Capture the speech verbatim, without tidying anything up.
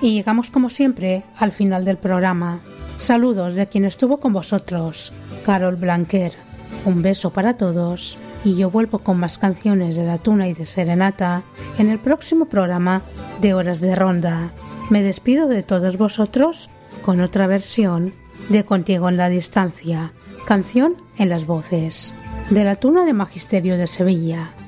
Y llegamos como siempre al final del programa. Saludos de quien estuvo con vosotros, Carol Blanquer. Un beso para todos y yo vuelvo con más canciones de la Tuna y de Serenata en el próximo programa de Horas de Ronda. Me despido de todos vosotros con otra versión de Contigo en la Distancia, canción en las voces de la Tuna de Magisterio de Sevilla.